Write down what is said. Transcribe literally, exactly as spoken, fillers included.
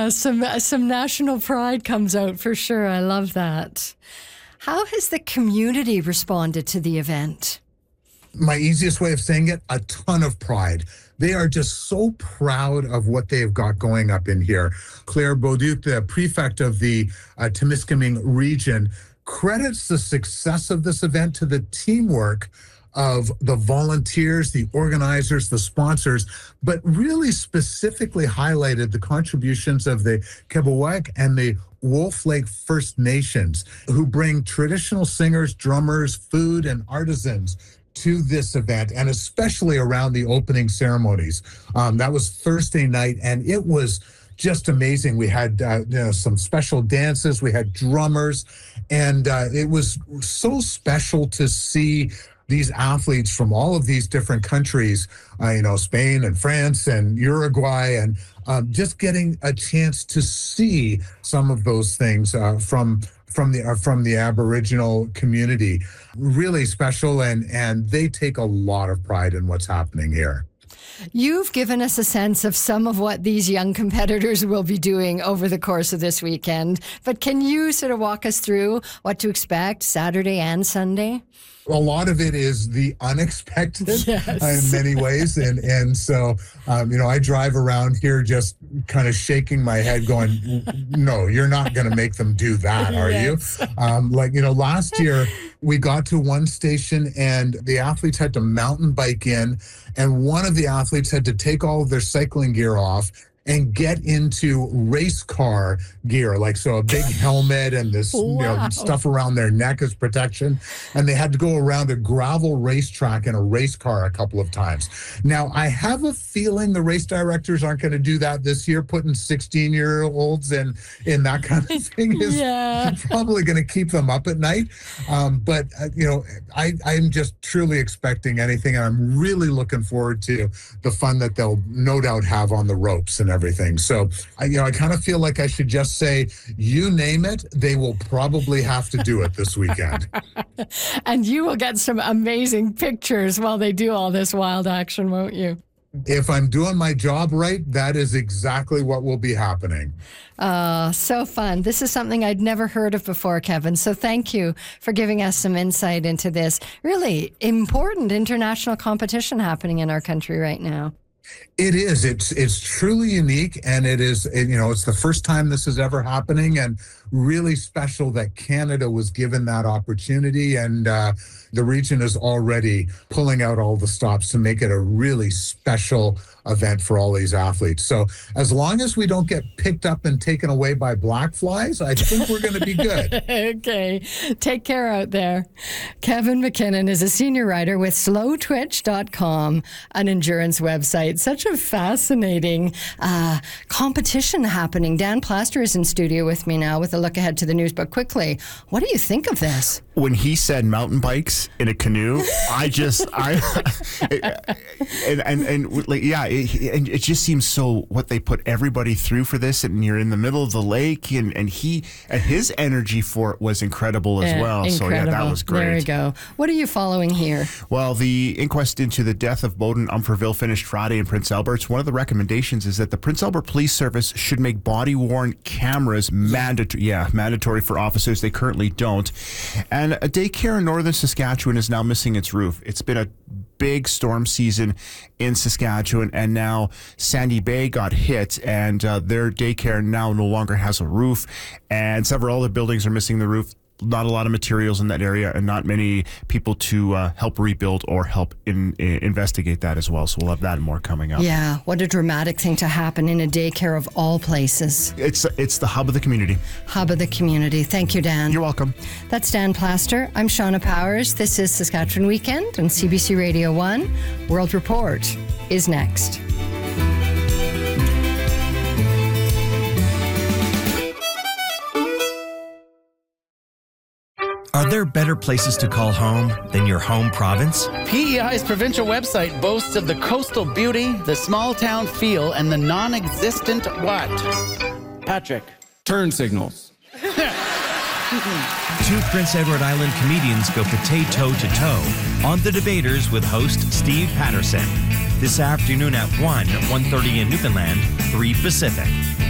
Yeah, some some national pride comes out for sure. I love that. How has the community responded to the event? My easiest way of saying it, a ton of pride. They are just so proud of what they've got going up in here. Claire Beauduc, the prefect of the uh, Temiskaming region, credits the success of this event to the teamwork of the volunteers, the organizers, the sponsors, but really specifically highlighted the contributions of the Kebewek and the Wolf Lake First Nations, who bring traditional singers, drummers, food, and artisans to this event, and especially around the opening ceremonies. Um, that was Thursday night, and it was just amazing. We had uh, you know, some special dances, we had drummers, and uh, it was so special to see these athletes from all of these different countries, uh, you know, Spain and France and Uruguay, and um, just getting a chance to see some of those things uh, from from the uh, from the Aboriginal community. Really special, and and they take a lot of pride in what's happening here. You've given us a sense of some of what these young competitors will be doing over the course of this weekend, but can you sort of walk us through what to expect Saturday and Sunday? A lot of it is the unexpected yes. uh, in many ways. And and so, um, you know, I drive around here just kind of shaking my head going, no, you're not going to make them do that, are yes. you? Um, like, you know, last year we got to one station and the athletes had to mountain bike in, and one of the athletes had to take all of their cycling gear off and get into race car gear, like so a big helmet and this wow. you know, stuff around their neck as protection. And they had to go around a gravel racetrack in a race car a couple of times. Now, I have a feeling the race directors aren't going to do that this year. Putting sixteen-year-olds in, in that kind of thing is yeah. probably going to keep them up at night. Um, but, uh, you know, I, I'm just truly expecting anything. And I'm really looking forward to the fun that they'll no doubt have on the ropes and everything. So, I, you know, I kind of feel like I should just say, you name it, they will probably have to do it this weekend. And you will get some amazing pictures while they do all this wild action, won't you? If I'm doing my job right, that is exactly what will be happening. Uh, so fun. This is something I'd never heard of before, Kevin. So thank you for giving us some insight into this really important international competition happening in our country right now. It is. It's it's truly unique, and it is, you know, it's the first time this is ever happening, and really special that Canada was given that opportunity, and uh, the region is already pulling out all the stops to make it a really special event for all these athletes. So as long as we don't get picked up and taken away by black flies, I think we're going to be good. Okay. Take care out there. Kevin McKinnon is a senior writer with slow twitch dot com, an endurance website. Such a fascinating uh, competition happening. Dan Plaster is in studio with me now with a look ahead to the news. But quickly, what do you think of this? When he said mountain bikes in a canoe, I just, I, and, and, and like, yeah, it, it just seems so, what they put everybody through for this, and you're in the middle of the lake, and, and he, and his energy for it was incredible as yeah, well. Incredible. So yeah, that was great. There we go. What are you following here? Well, the inquest into the death of Bowden Umferville finished Friday in Prince Albert. One of the recommendations is that the Prince Albert Police Service should make body-worn cameras mandatory. Yeah, mandatory for officers. They currently don't. And a daycare in northern Saskatchewan is now missing its roof. It's been a big storm season in Saskatchewan, and now Sandy Bay got hit, and uh, their daycare now no longer has a roof, and several other buildings are missing the roof. Not a lot of materials in that area, and not many people to uh, help rebuild or help in, in, investigate that as well. So we'll have that and more coming up. Yeah, what a dramatic thing to happen in a daycare of all places. It's it's the hub of the community. Hub of the community. Thank you, Dan. You're welcome. That's Dan Plaster. I'm Shauna Powers. This is Saskatchewan Weekend on C B C Radio one. World Report is next. Are there better places to call home than your home province? P E I's provincial website boasts of the coastal beauty, the small town feel, and the non-existent what? Patrick. Turn signals. Two Prince Edward Island comedians go potato to toe on The Debaters with host Steve Patterson. This afternoon at one, one thirty in Newfoundland, three Pacific.